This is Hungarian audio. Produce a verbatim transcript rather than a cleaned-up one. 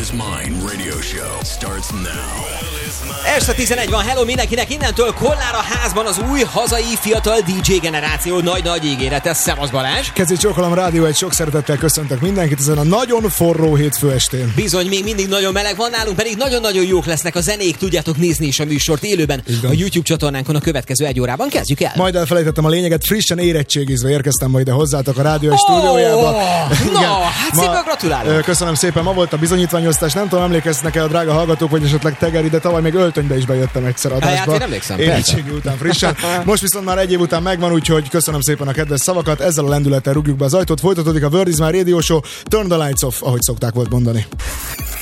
Is Mine radio show starts now. Este tizenegy van, hello mindenkinek, innentől Kollár a házban az új hazai fiatal dé dzsé generáció nagy-nagy ígérete. Szevasz Balázs! Kezi Csókolom Rádió, egy sok szeretettel köszöntök mindenkit ezen a nagyon forró hétfő estén. Bizony, még mindig nagyon meleg van nálunk, pedig nagyon-nagyon jók lesznek a zenék, tudjátok nézni is a műsort élőben a YouTube csatornánkon a következő egy órában. Kezdjük el! Majd elfelejtettem a lényeget, frissen érettségizve érkeztem majd ide hozzátok a rádió oh, stúdiójába. Na, hát szépen gratulálok! Köszönöm szépen, ma volt a bizonyítványosztás, nem tudom, emlékeznek-e a drága hallgatók, vagy esetleg Tegeri, de tavaly még öltönybe is bejöttem egyszer adásba. Hát én emlékszem, érettségi után frissen. Most viszont már egy év után megvan, úgyhogy köszönöm szépen a kedves szavakat, ezzel a lendülettel rúgjuk be az ajtót, folytatódik a World Is My Radio Show, Turn the Lights Off, ahogy szokták volt mondani.